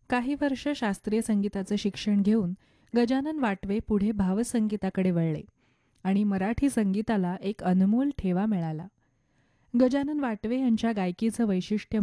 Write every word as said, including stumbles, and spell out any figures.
काही वर्ष शास्त्रीय संगीताचं शिक्षण घेऊन गजानन वाटवे पुढे भावसंगीताकडे वळले आणि मराठी संगीताला एक अनमोल ठेवा मिळाला. गजानन वाटवे यांच्या गायकीचं वैशिष्ट्य